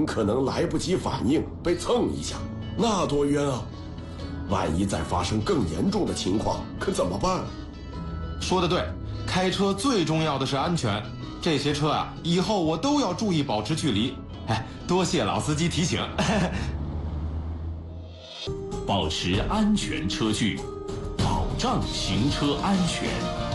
可能来不及反应被蹭一下，那多冤啊！万一再发生更严重的情况，可怎么办？ 说得对，开车最重要的是安全。这些车啊，以后我都要注意保持距离。哎，多谢老司机提醒。 保持安全车距，保障行车安全。